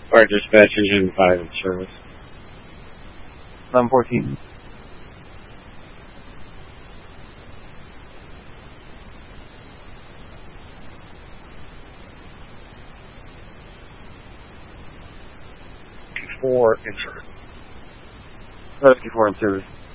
Or dispatch engine 5 in service. 1114. Q4 in service. Rescue 4 in service.